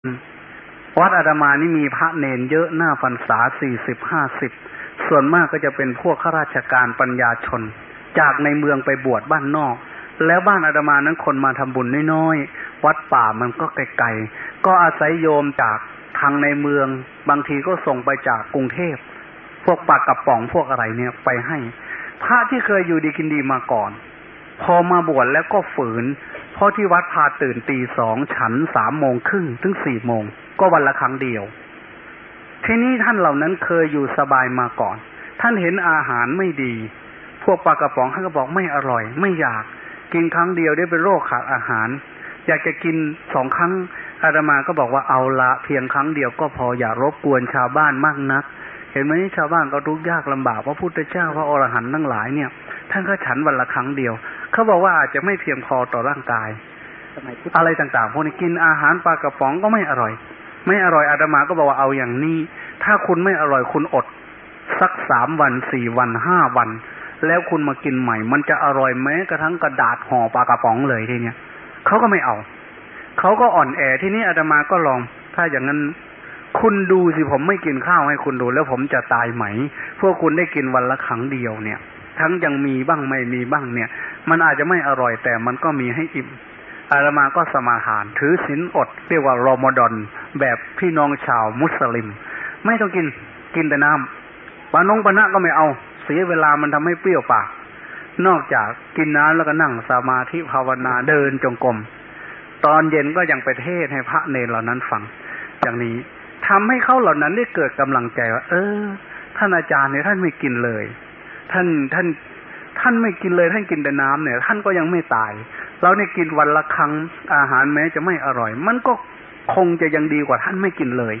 วัดอาตมานี่มีพระเนนเยอะหน้าพรรษา40-50ส่วนมากก็จะเป็นพวกข้าราชการปัญญาชนจากในเมืองไปบวชบ้านนอกแล้วบ้านอาตมานั้นคนมาทำบุญน้อยๆวัดป่ามันก็ไกลๆก็อาศัยโยมจากทางในเมืองบางทีก็ส่งไปจากกรุงเทพพวกปลากระป๋องพวกอะไรเนี่ยไปให้พระที่เคยอยู่ดีกินดีมาก่อนพอมาบวชแล้วก็ฝืนเพราะที่วัดพาตื่นตี 2ฉัน3:30ถึง4 โมงก็วันละครั้งเดียวทีนี้ท่านเหล่านั้นเคยอยู่สบายมาก่อนท่านเห็นอาหารไม่ดีพวกปลากระป๋องท่านก็บอกไม่อร่อยไม่อยากกินครั้งเดียวได้เป็นโรคขาดอาหารอยากจะกิน2 ครั้งอาตมาก็บอกว่าเอาละเพียงครั้งเดียวก็พออย่ารบกวนชาวบ้านมากนักเห็นไหมชาวบ้านก็ทุกข์ยากลำบากพระพุทธเจ้าพระอรหันต์ทั้งหลายเนี่ยท่านก็ฉันวันละครั้งเดียวเขาบอกว่าอาจจะไม่เพียงพอต่อร่างกายอะไรต่างๆพวกนี้กินอาหารปลากระป๋องก็ไม่อร่อยอาตมาก็บอกว่าเอาอย่างนี้ถ้าคุณไม่อร่อยคุณอดสัก3 วัน4 วัน5 วันแล้วคุณมากินใหม่มันจะอร่อยแม้กระทั่งกระดาษห่อปลากระป๋องเลยทีเนี้ยเขาก็ไม่เอาเขาก็อ่อนแอทีนี้อาตมาก็ลองถ้าอย่างนั้นคุณดูสิผมไม่กินข้าวให้คุณดูแล้วผมจะตายไหมพวกคุณได้กินวันละครั้งเดียวเนี่ยทั้งยังมีบ้างไม่มีบ้างเนี่ยมันอาจจะไม่อร่อยแต่มันก็มีให้อิ่มอาตมาก็สมาทานถือศีลอดเรียกว่ารอมฎอนแบบพี่น้องชาวมุสลิมไม่ต้องกินแต่น้ำปานะก็ไม่เอาเสียเวลามันทำให้เปรี้ยวปากนอกจากกินน้ำแล้วก็นั่งสมาธิภาวนาเดินจงกรมตอนเย็นก็ยังไปเทศให้พระเนรเหล่านั้นฟังอย่างนี้ทำให้เขาเหล่านั้นได้เกิดกำลังใจว่าท่านอาจารย์เนี่ยท่านไม่กินเลยท่านไม่กินเลยท่านกินแต่น้ำเนี่ยท่านก็ยังไม่ตายเราเนี่ยกินวันละครั้งอาหารแม้จะไม่อร่อยมันก็คงจะยังดีกว่าท่านไม่กินเลย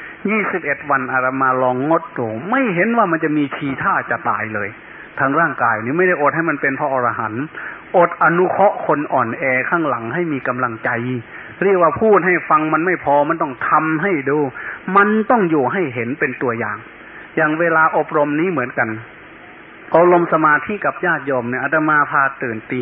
21 วันอาตมาลองงดดูไม่เห็นว่ามันจะมีทีท่าจะตายเลยทางร่างกายนี่ไม่ได้อดให้มันเป็นพระอรหันต์อดอนุเคราะห์คนอ่อนแอข้างหลังให้มีกำลังใจเรียกว่าพูดให้ฟังมันไม่พอมันต้องทำให้ดูมันต้องอยู่ให้เห็นเป็นตัวอย่างอย่างเวลาอบรมนี้เหมือนกันอบรมสมาธิกับญาติโยมเนี่ยอาตมาพาตื่นตี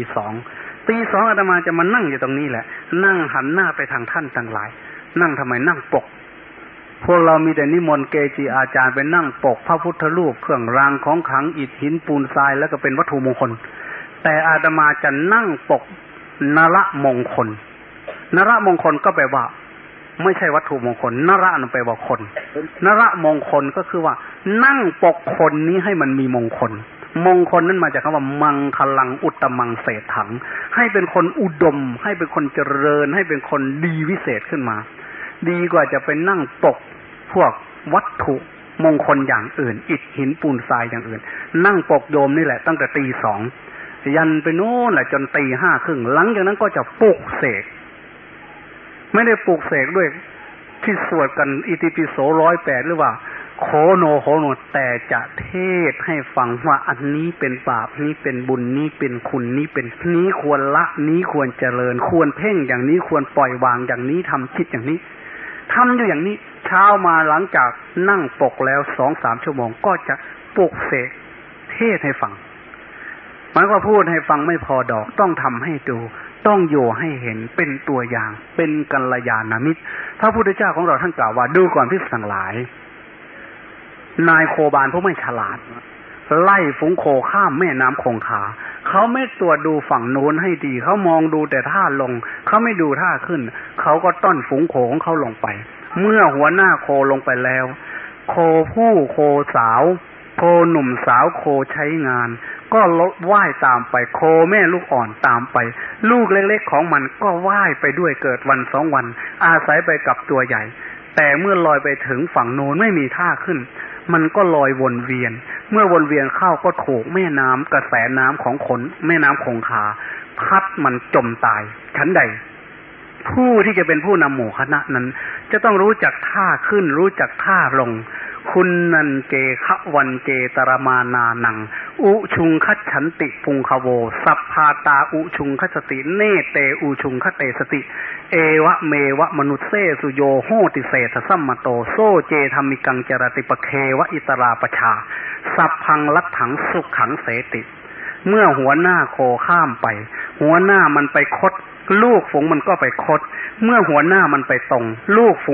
2อาตมาจะมานั่งอยู่ตรงนี้แหละนั่งหันหน้าไปทางท่านทั้งหลายนั่งทำไมนั่งปกพวกเรามีแต่นิมนต์เกจิอาจารย์ไปนั่งปกพระพุทธรูปเครื่องรางของขลังอิฐหินปูนทรายแล้วก็เป็นวัตถุมงคลแต่อาตมาจะนั่งปกนรมงคลก็แปลว่าไม่ใช่วัตถุมงคลนระนั่นแปลว่าคนนรมงคลก็คือว่านั่งปกคนนี้ให้มันมีมงคลนั้นมาจากคำว่ามังคลังอุตตมังเศรษฐังให้เป็นคนอุดมให้เป็นคนเจริญให้เป็นคนดีวิเศษขึ้นมาดีกว่าจะไปนั่งปกพวกวัตถุมงคลอย่างอื่นอิฐหินปูนทรายอย่างอื่นนั่งปกโยมนี่แหละตั้งแต่ตี 2ยันไปโน่นแหละจนตี 5:30หลังจากนั้นก็จะปลุกเสกไม่ได้ปลุกเสกด้วยที่สวดกันอิติปิโส108หรือว่าโคโนแต่จะเทศให้ฟังว่าอันนี้เป็นบาปนี้เป็นบุญนี้เป็นคุณนี้เป็นนี้ควรละนี้ควรเจริญควรเพ่งอย่างนี้ควรปล่อยวางอย่างนี้ทำคิดอย่างนี้ทำอยู่อย่างนี้เช้ามาหลังจากนั่งปกแล้ว 2-3 ชั่วโมงก็จะปลุกเสกเทศให้ฟังหมายว่าพูดให้ฟังไม่พอดอกต้องทำให้ดูต้องอยู่ให้เห็นเป็นตัวอย่างเป็นกัลยาณมิตรพระพุทธเจ้าของเราท่านกล่าวว่าดูก่อนภิกษุทั้งหลายนายโคบาลผู้ไม่ฉลาดไล่ฝูงโคข้ามแม่น้ำคงคาเขาไม่ตรวจดูฝั่งโน้นให้ดีเขามองดูแต่ท่าลงเขาไม่ดูท่าขึ้นเขาก็ต้อนฝูงโคของเขาลงไปเมื่อหัวหน้าโคลงไปแล้วโคผู้โคสาวโคหนุ่มสาวโคใช้งานก็ว่ายตามไปโคแม่ลูกอ่อนตามไปลูกเล็กๆของมันก็ว่ายไปด้วยเกิดวัน2 วันอาศัยไปกับตัวใหญ่แต่เมื่อลอยไปถึงฝั่งโน้นไม่มีท่าขึ้นมันก็ลอยวนเวียนเมื่อวนเวียนเข้าก็ถูกแม่น้ำกระแสน้ำของแม่น้ำคงคาพัดมันจมตายชั้นใดผู้ที่จะเป็นผู้นำหมู่คณะนั้นจะต้องรู้จักท่าขึ้นรู้จักท่าลงคุณนันเจคะวันเจตรมานานังอุชุงคัจฉันติปุงคโวสัพพาตาอุชุงคัจสติเนเตอุชุงคเตสติเอวะเมวะมนุษเสสุโยโหติเศธสัมมโตโซเจธรรมิกังจรติปเควะอิตราปชาสัพพังลัทถังสุขขังเสติเมื่อหัวหน้าโคข้ามไปหัวหน้ามันไปคดลูกฝูงมันก็ไปคดเมื่อหัวหน้ามันไปตรงลูกฝูง